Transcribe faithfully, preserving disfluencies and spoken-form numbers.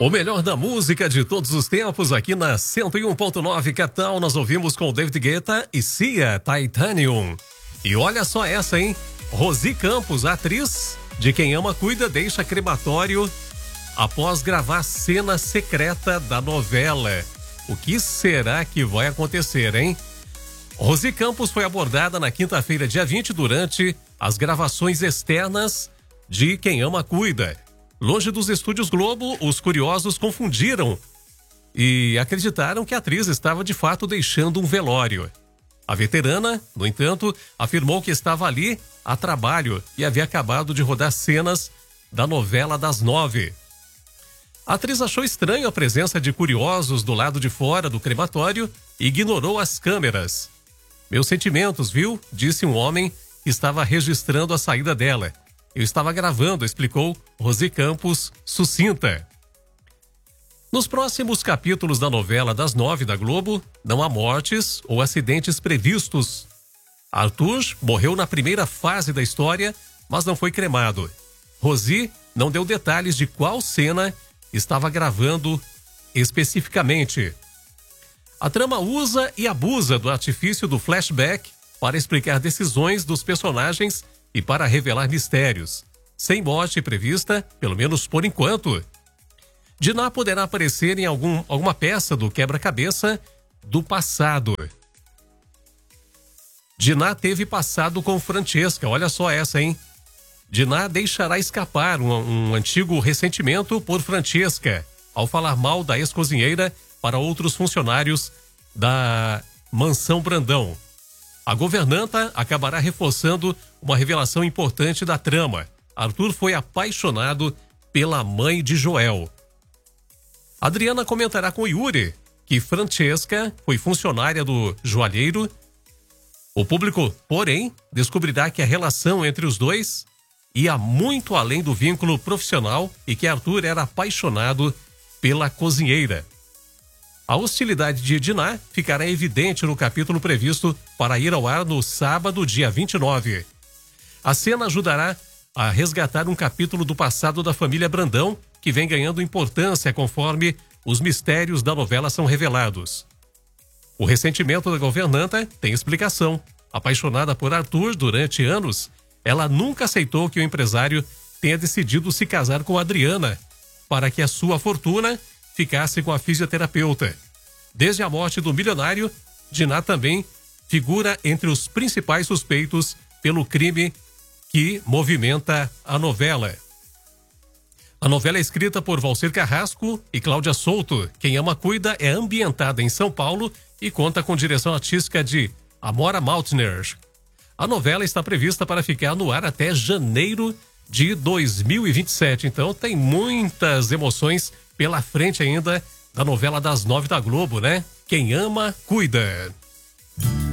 O melhor da música de todos os tempos aqui na cento e um ponto nove Capital. Nós ouvimos com David Guetta e Cia, Titanium. E olha só essa, hein? Rosi Campos, atriz de Quem Ama Cuida, deixa crematório após gravar cena secreta da novela. O que será que vai acontecer, hein? Rosi Campos foi abordada na quinta-feira, dia vinte, durante as gravações externas de Quem Ama Cuida. Longe dos estúdios Globo, os curiosos confundiram e acreditaram que a atriz estava de fato deixando um velório. A veterana, no entanto, afirmou que estava ali a trabalho e havia acabado de rodar cenas da novela das nove. A atriz achou estranho a presença de curiosos do lado de fora do crematório e ignorou as câmeras. Meus sentimentos, viu? Disse um homem que estava registrando a saída dela. Eu estava gravando, explicou Rosi Campos, sucinta. Nos próximos capítulos da novela das nove da Globo, não há mortes ou acidentes previstos. Arthur morreu na primeira fase da história, mas não foi cremado. Rosi não deu detalhes de qual cena estava gravando especificamente. A trama usa e abusa do artifício do flashback para explicar decisões dos personagens e para revelar mistérios. Sem morte prevista, pelo menos por enquanto. Diná poderá aparecer em algum, alguma peça do quebra-cabeça do passado. Diná teve passado com Francesca, olha só essa, hein? Diná deixará escapar um, um antigo ressentimento por Francesca, ao falar mal da ex-cozinheira para outros funcionários da Mansão Brandão. A governanta acabará reforçando uma revelação importante da trama. Arthur foi apaixonado pela mãe de Joel. Adriana comentará com Yuri que Francesca foi funcionária do joalheiro. O público, porém, descobrirá que a relação entre os dois ia muito além do vínculo profissional e que Arthur era apaixonado pela cozinheira. A hostilidade de Diná ficará evidente no capítulo previsto para ir ao ar no sábado, dia vinte e nove. A cena ajudará a resgatar um capítulo do passado da família Brandão, que vem ganhando importância conforme os mistérios da novela são revelados. O ressentimento da governanta tem explicação. Apaixonada por Arthur durante anos, ela nunca aceitou que o empresário tenha decidido se casar com Adriana para que a sua fortuna ficasse com a fisioterapeuta. Desde a morte do milionário, Diná também figura entre os principais suspeitos pelo crime que movimenta a novela. A novela é escrita por Valcer Carrasco e Cláudia Souto. Quem Ama Cuida é ambientada em São Paulo e conta com direção artística de Amora Maltner. A novela está prevista para ficar no ar até janeiro de dois mil e vinte e sete. Então tem muitas emoções pela frente ainda da novela das nove da Globo, né? Quem Ama Cuida.